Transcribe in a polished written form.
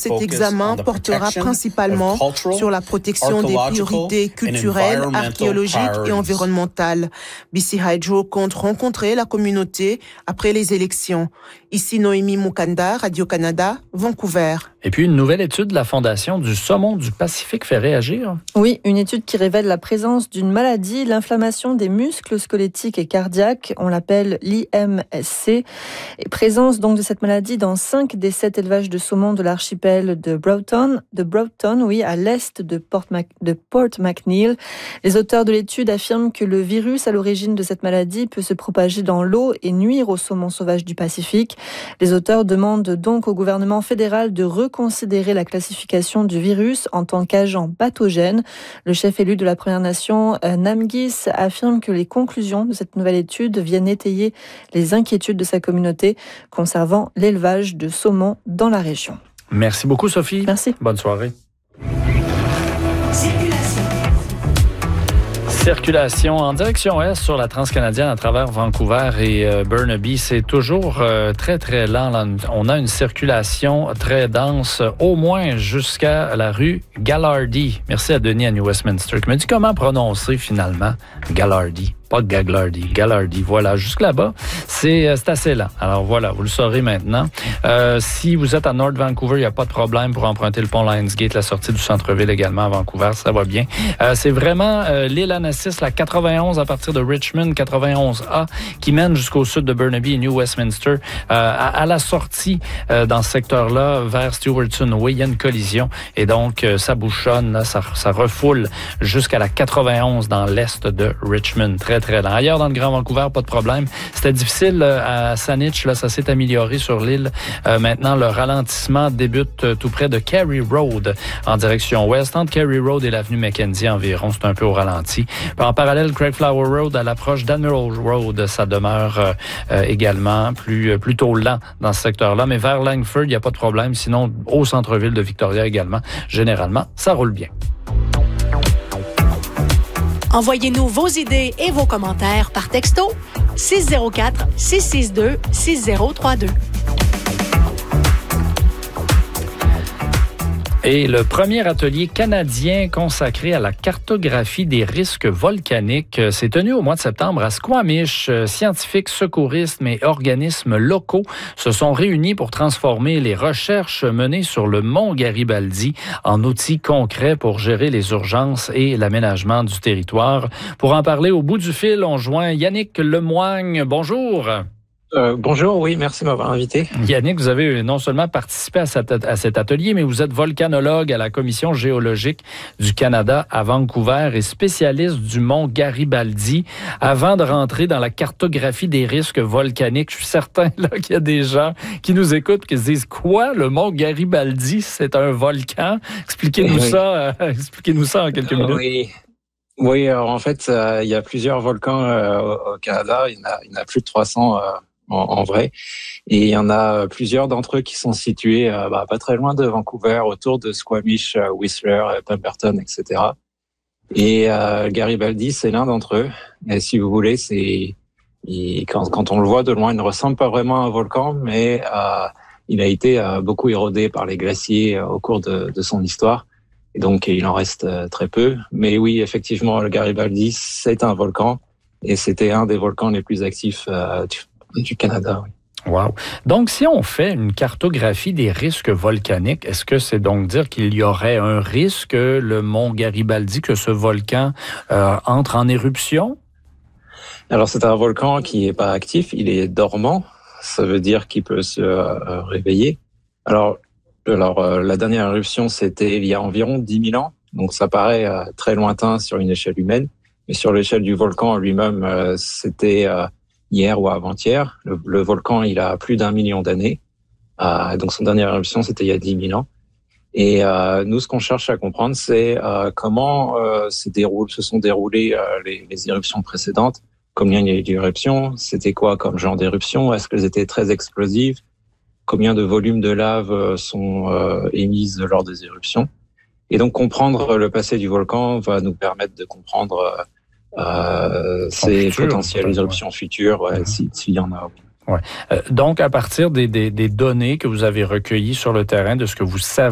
cet examen portera principalement sur la protection des priorités culturelles, archéologiques et environnementales. BC Hydro compte rencontrer la communauté après les élections. Ici Noémie Mukanda, Radio-Canada, Vancouver. Et puis une nouvelle étude de la Fondation du saumon du Pacifique fait réagir. Oui, une étude qui révèle la présence d'une maladie, l'inflammation des muscles squelettiques et cardiaques. On l'appelle l'IMSC. Et présence donc de cette maladie dans 5 des 7 élevages de saumon de l'archipel de Broughton, à l'est de Port McNeill. Les auteurs de l'étude affirment que le virus à l'origine de cette maladie peut se propager dans l'eau et nuire aux saumons sauvages du Pacifique. Les auteurs demandent donc au gouvernement fédéral de reconsidérer la classification du virus en tant qu'agent pathogène. Le chef élu de la Première Nation, Namgis, affirme que les conclusions de cette nouvelle étude viennent étayer les inquiétudes de sa communauté concernant l'élevage de saumon dans la région. Merci beaucoup, Sophie. Merci. Bonne soirée. Circulation en direction est sur la transcanadienne à travers Vancouver et Burnaby. C'est toujours très, très lent. Là. On a une circulation très dense, au moins jusqu'à la rue Gallardy. Merci à Denis à New Westminster qui me dit comment prononcer finalement Gallardy. Pas Gaglardy, Gallardy. Voilà, jusque là-bas, c'est assez lent. Alors voilà, vous le saurez maintenant. Si vous êtes à North Vancouver, il n'y a pas de problème pour emprunter le pont Lionsgate, la sortie du centre-ville également à Vancouver, ça va bien. C'est vraiment l'île Annacis, la 91 à partir de Richmond, 91A, qui mène jusqu'au sud de Burnaby et New Westminster. À la sortie dans ce secteur-là, vers Stewartson Way, il y a une collision et donc ça bouchonne, là, ça refoule jusqu'à la 91 dans l'est de Richmond. Très, très lent. Ailleurs, dans le Grand Vancouver, pas de problème. C'était difficile à Saanich, là, ça s'est amélioré sur l'île. Maintenant, le ralentissement débute tout près de Carey Road, en direction ouest, entre Carey Road et l'avenue Mackenzie environ. C'est un peu au ralenti. Puis en parallèle, Craigflower Road, à l'approche d'Admiral Road, ça demeure également plutôt lent dans ce secteur-là. Mais vers Langford, il n'y a pas de problème. Sinon, au centre-ville de Victoria également, généralement, ça roule bien. Envoyez-nous vos idées et vos commentaires par texto 604-662-6032. Et le premier atelier canadien consacré à la cartographie des risques volcaniques s'est tenu au mois de septembre à Squamish. Scientifiques, secouristes et organismes locaux se sont réunis pour transformer les recherches menées sur le mont Garibaldi en outils concrets pour gérer les urgences et l'aménagement du territoire. Pour en parler au bout du fil, on joint Yannick Lemoigne. Bonjour. Bonjour, oui, merci de m'avoir invité. Yannick, vous avez non seulement participé à cet atelier, mais vous êtes volcanologue à la Commission géologique du Canada à Vancouver et spécialiste du mont Garibaldi. Avant de rentrer dans la cartographie des risques volcaniques, je suis certain là, qu'il y a des gens qui nous écoutent et qui se disent « Quoi? Le mont Garibaldi, c'est un volcan? » Expliquez-nous ça en quelques minutes. Oui, alors en fait, il y a plusieurs volcans au Canada. Il y en a plus de 300 en vrai. Et il y en a plusieurs d'entre eux qui sont situés pas très loin de Vancouver, autour de Squamish, Whistler, Pemberton, etc. Et Garibaldi, c'est l'un d'entre eux. Et si vous voulez, quand on le voit de loin, il ne ressemble pas vraiment à un volcan, mais il a été beaucoup érodé par les glaciers au cours de son histoire. Et donc, il en reste très peu. Mais oui, effectivement, le Garibaldi, c'est un volcan. Et c'était un des volcans les plus actifs du Canada. Oui. Wow. Donc, si on fait une cartographie des risques volcaniques, est-ce que c'est donc dire qu'il y aurait un risque que le mont Garibaldi, que ce volcan entre en éruption? Alors, c'est un volcan qui n'est pas actif, il est dormant. Ça veut dire qu'il peut se réveiller. Alors, la dernière éruption, c'était il y a environ 10 000 ans. Donc, ça paraît très lointain sur une échelle humaine. Mais sur l'échelle du volcan lui-même, c'était hier ou avant-hier. Le volcan, il a plus d'1 million d'années. Donc, son dernière éruption, c'était il y a 10 000 ans. Et nous, ce qu'on cherche à comprendre, c'est comment se sont déroulées les éruptions précédentes. Combien il y a eu d'éruptions? C'était quoi comme genre d'éruption? Est-ce qu'elles étaient très explosives? Combien de volumes de lave sont émises lors des éruptions? Et donc, comprendre le passé du volcan va nous permettre de comprendre ces potentielles éruptions futures, s'il y en a. Ouais. Donc, à partir des données que vous avez recueillies sur le terrain, de ce que vous savez